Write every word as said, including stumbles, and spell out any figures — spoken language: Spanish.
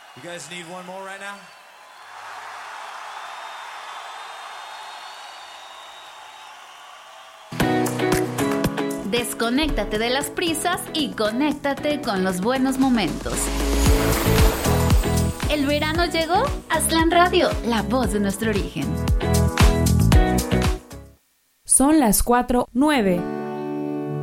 You guys need one more right now? Desconéctate de las prisas y conéctate con los buenos momentos. ¿El verano llegó? Aztlán Radio, la voz de nuestro origen. Son las cuatro nueve.